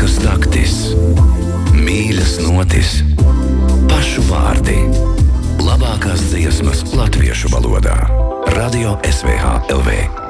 Rokas taktis, mīļas notis, pašu vārdi, labākās dziesmas latviešu valodā. Radio SVH LV.